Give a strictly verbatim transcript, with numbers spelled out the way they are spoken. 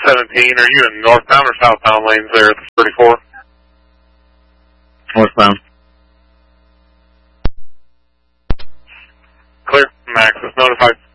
seventeen, are you in northbound or southbound lanes there at the thirty-four? Northbound. Clear. Max is notified.